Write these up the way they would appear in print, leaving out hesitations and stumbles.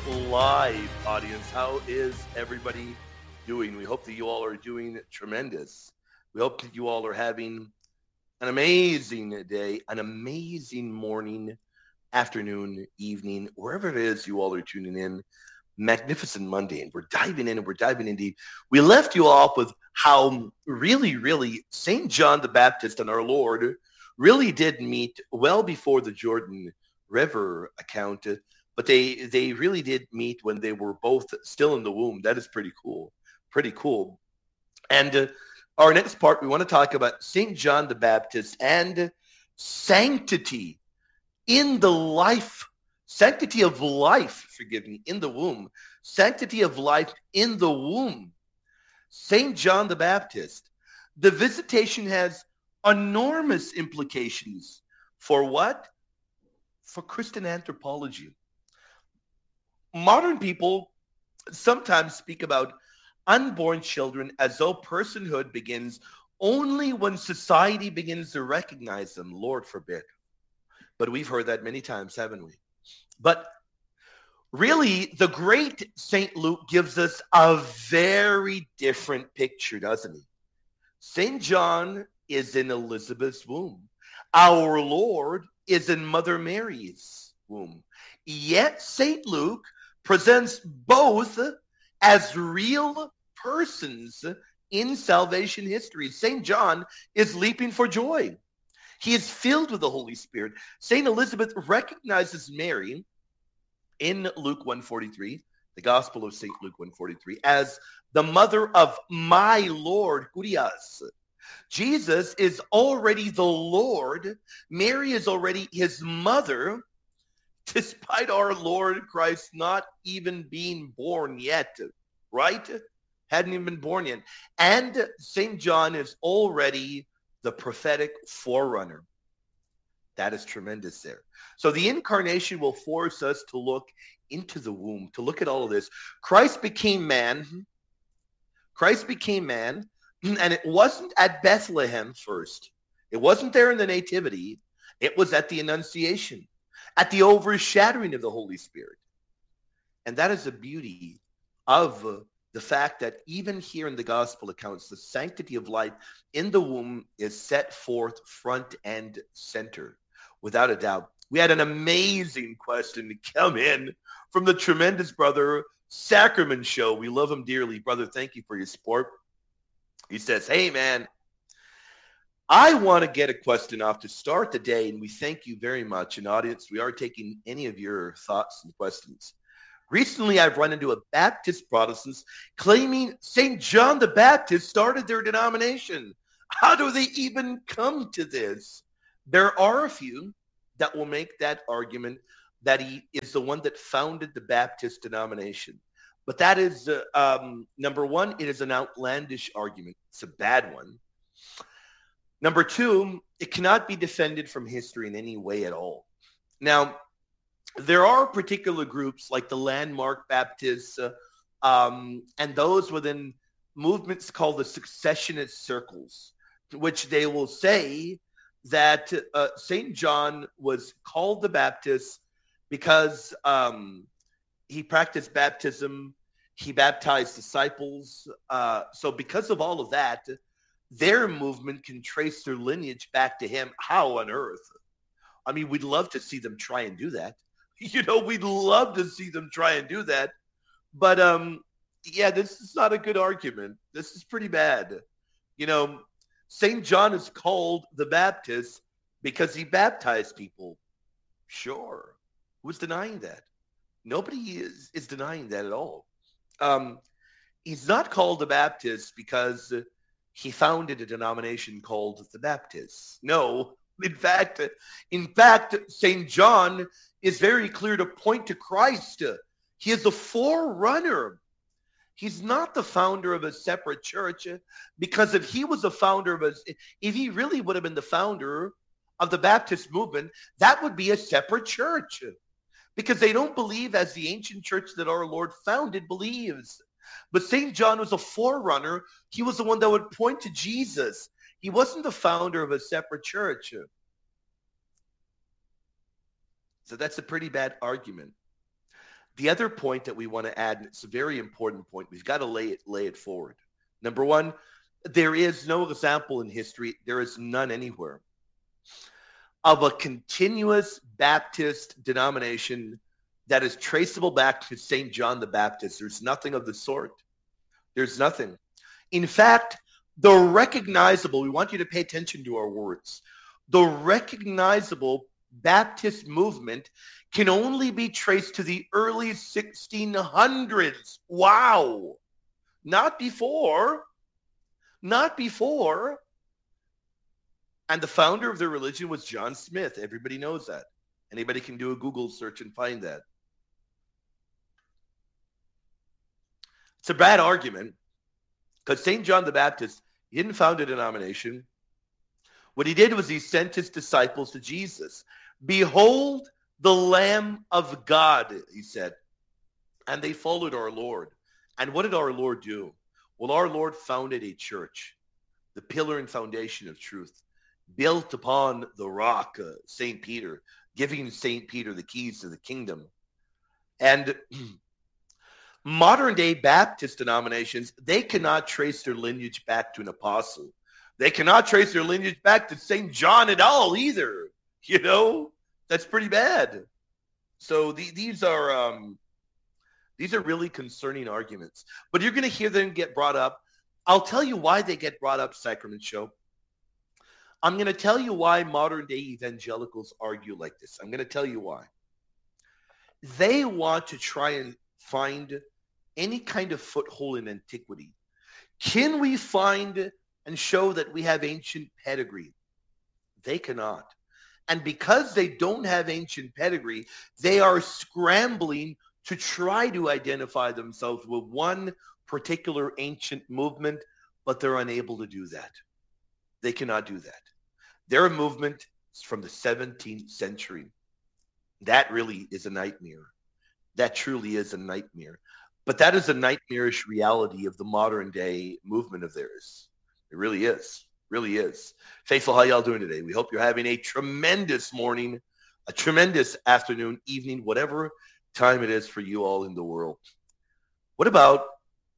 live, audience. How is everybody doing? We hope that you all are doing tremendous. We hope that you all are having an amazing day, an amazing morning, afternoon, evening, wherever it is you all are tuning in. Magnificent Monday, and we're diving in and we're diving in deep. We left you off with how really St. John the Baptist and our Lord really did meet well before the Jordan River account, but they really did meet when they were both still in the womb. That is pretty cool. Pretty cool. And our next part, we want to talk about St. John the Baptist and sanctity in the life, sanctity of life, forgive me, in the womb, sanctity of life in the womb. St. John the Baptist. The visitation has enormous implications for what? For Christian anthropology. Modern people sometimes speak about unborn children as though personhood begins only when society begins to recognize them. Lord forbid. But we've heard that many times, haven't we? But really, the great St. Luke gives us a very different picture, doesn't he? St. John is in Elizabeth's womb. Our Lord is in Mother Mary's womb. Yet St. Luke presents both as real persons in salvation history. St. John is leaping for joy. He is filled with the Holy Spirit. St. Elizabeth recognizes Mary in Luke 1:43, the Gospel of St. Luke 1:43, as the mother of my Lord, Kurios. Jesus is already the Lord. Mary is already his mother, despite our Lord Christ not even being born yet, right? Hadn't even been born yet. And St. John is already the prophetic forerunner. That is tremendous there. So the incarnation will force us to look into the womb, to look at all of this. Christ became man. Christ became man, and it wasn't at Bethlehem first. It wasn't there in the Nativity. It was at the Annunciation, at the overshadowing of the Holy Spirit. And that is the beauty of the fact that even here in the gospel accounts, the sanctity of life in the womb is set forth front and center, without a doubt. We had an amazing question to come in from the tremendous brother Sacrament Show. We love him dearly. Brother, thank you for your support. He says, hey, man, I want to get a question off to start the day, and we thank you very much. And audience, we are taking any of your thoughts and questions. Recently, I've run into a Baptist Protestants claiming St. John the Baptist started their denomination. How do they even come to this? There are a few that will make that argument that he is the one that founded the Baptist denomination. But that is, number one, it is an outlandish argument. It's a bad one. Number two, it cannot be defended from history in any way at all. Now, there are particular groups like the Landmark Baptists and those within movements called the successionist circles, which they will say that St. John was called the Baptist because he practiced baptism. He baptized disciples. So because of all of that, their movement can trace their lineage back to him. How on earth? I mean, we'd love to see them try and do that. You know, we'd love to see them try and do that. But, yeah, this is not a good argument. This is pretty bad. You know, St. John is called the Baptist because he baptized people. Sure. Who's denying that? Nobody is denying that at all. He's not called the Baptist because he founded a denomination called the Baptists. No, in fact, St. John is very clear to point to Christ. He is the forerunner. He's not the founder of a separate church, because if he was the founder of if he really would have been the founder of the Baptist movement, that would be a separate church, because they don't believe as the ancient church that our Lord founded believes. But St. John was a forerunner. He was the one that would point to Jesus. He wasn't the founder of a separate church. So that's a pretty bad argument. The other point that we want to add, and it's a very important point, we've got to lay it forward. Number one, there is no example in history, there is none anywhere, of a continuous Baptist denomination that is traceable back to St. John the Baptist. There's nothing of the sort. There's nothing. In fact, the recognizable, we want you to pay attention to our words, the recognizable Baptist movement can only be traced to the early 1600s. Wow. Not before. Not before. And the founder of the religion was John Smith. Everybody knows that. Anybody can do a Google search and find that. It's a bad argument because St. John the Baptist, he didn't found a denomination. What he did was he sent his disciples to Jesus. Behold the Lamb of God, he said. And they followed our Lord. And what did our Lord do? Well, our Lord founded a church, the pillar and foundation of truth, built upon the rock, St. Peter, giving St. Peter the keys to the kingdom. And modern day Baptist denominations, they cannot trace their lineage back to an apostle. They cannot trace their lineage back to St. John at all either. You know, that's pretty bad. So these are really concerning arguments. But you're going to hear them get brought up. I'll tell you why they get brought up, Sacrament Show. I'm going to tell you why modern day evangelicals argue like this. I'm going to tell you why. They want to try and find any kind of foothold in antiquity. Can we find and show that we have ancient pedigree? They cannot. And because they don't have ancient pedigree, they are scrambling to try to identify themselves with one particular ancient movement, but they're unable to do that. They cannot do that. Their movement is from the 17th century. That really is a nightmare. That truly is a nightmare. But that is a nightmarish reality of the modern day movement of theirs. It really is. Really is. Faithful, how y'all doing today? We hope you're having a tremendous morning, a tremendous afternoon, evening, whatever time it is for you all in the world. What about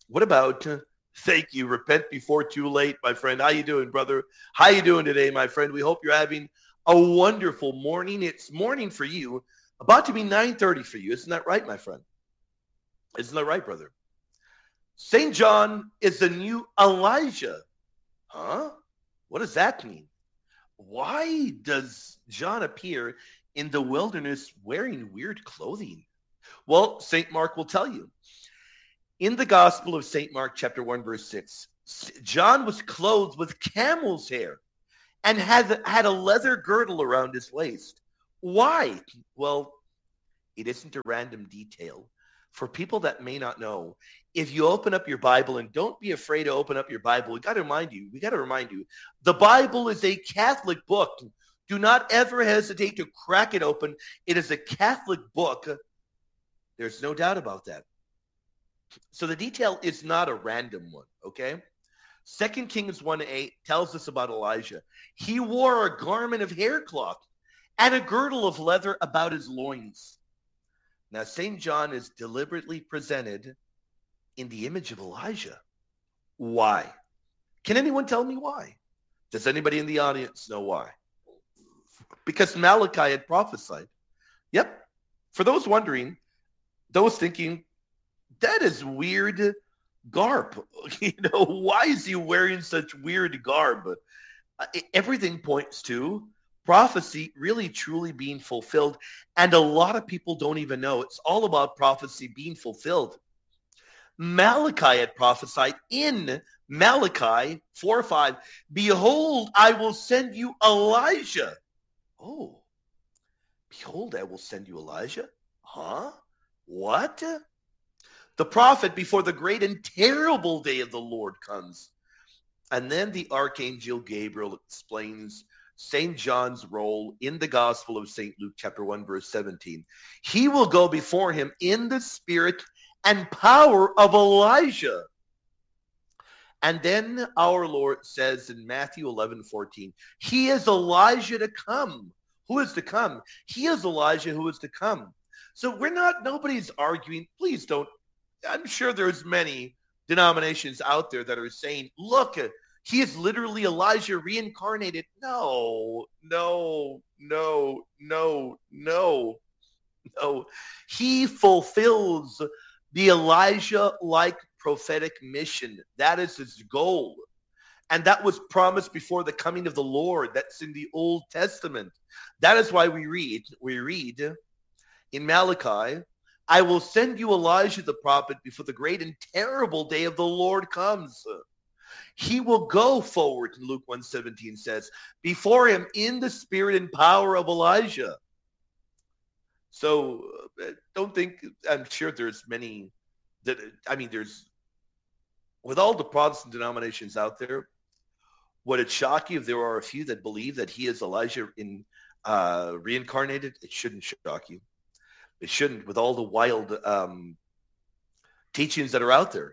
thank you, repent before too late, my friend. How you doing, brother? How you doing today, my friend? We hope you're having a wonderful morning. It's morning for you, about to be 9:30 for you. Isn't that right, my friend? Isn't that right, brother? St. John is the new Elijah. Huh? What does that mean? Why does John appear in the wilderness wearing weird clothing? Well, St. Mark will tell you. In the Gospel of St. Mark, chapter 1, verse 6, John was clothed with camel's hair and had a leather girdle around his waist. Why? Well, it isn't a random detail. For people that may not know, if you open up your Bible, and don't be afraid to open up your Bible, we got to remind you, the Bible is a Catholic book. Do not ever hesitate to crack it open. It is a Catholic book. There's no doubt about that. So the detail is not a random one, okay? 2 Kings 1:8 tells us about Elijah. He wore a garment of haircloth and a girdle of leather about his loins. Now, St. John is deliberately presented in the image of Elijah. Why? Can anyone tell me why? Does anybody in the audience know why? Because Malachi had prophesied. Yep. For those wondering, those thinking, that is weird garb. Why is he wearing such weird garb? Everything points to prophecy really truly being fulfilled. And a lot of people don't even know. It's all about prophecy being fulfilled. Malachi had prophesied in Malachi 4:5, behold, I will send you Elijah. Oh, behold, I will send you Elijah? Huh? What? The prophet before the great and terrible day of the Lord comes. And then the archangel Gabriel explains St. John's role in the Gospel of St. Luke, chapter 1, verse 17. He will go before him in the spirit and power of Elijah. And then our Lord says in Matthew 11:14, he is Elijah to come. Who is to come? He is Elijah who is to come. So nobody's arguing. Please don't. I'm sure there's many denominations out there that are saying, look, he is literally Elijah reincarnated. No, no, no, no, no, no. He fulfills the Elijah-like prophetic mission. That is his goal. And that was promised before the coming of the Lord. That's in the Old Testament. That is why we read in Malachi, I will send you Elijah the prophet before the great and terrible day of the Lord comes. He will go forward, Luke 1:17 says, before him in the spirit and power of Elijah. So don't think, I'm sure there's many, there's, with all the Protestant denominations out there, would it shock you if there are a few that believe that he is Elijah reincarnated? It shouldn't shock you. It shouldn't, with all the wild teachings that are out there,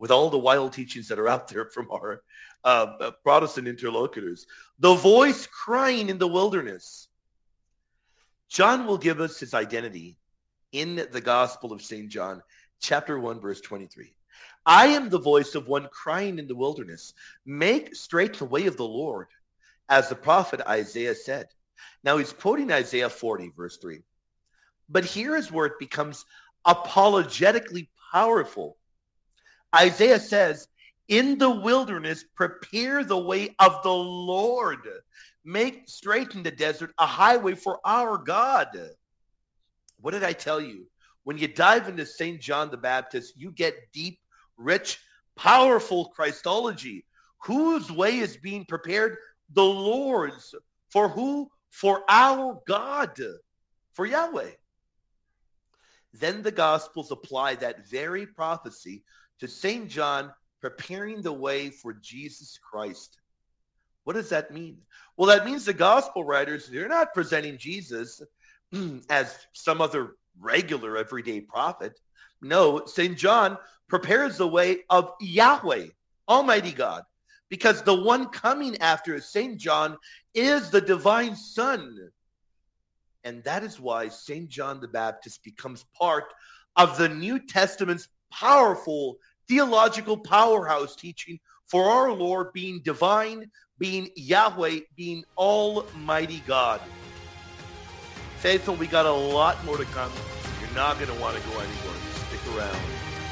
from our Protestant interlocutors. The voice crying in the wilderness. John will give us his identity in the Gospel of St. John, chapter 1, verse 23. I am the voice of one crying in the wilderness. Make straight the way of the Lord, as the prophet Isaiah said. Now he's quoting Isaiah 40, verse 3. But here is where it becomes apologetically powerful. Isaiah says, in the wilderness, prepare the way of the Lord. Make straight in the desert a highway for our God. What did I tell you? When you dive into St. John the Baptist, you get deep, rich, powerful Christology. Whose way is being prepared? The Lord's. For who? For our God. For Yahweh. Then the Gospels apply that very prophecy to St. John preparing the way for Jesus Christ. What does that mean? Well, that means the Gospel writers, they're not presenting Jesus as some other regular everyday prophet. No, St. John prepares the way of Yahweh, Almighty God, because the one coming after St. John is the divine Son. And that is why St. John the Baptist becomes part of the New Testament's powerful theological powerhouse teaching for our Lord being divine, being Yahweh, being Almighty God. Faithful, we got a lot more to come. You're not going to want to go anywhere. Stick around.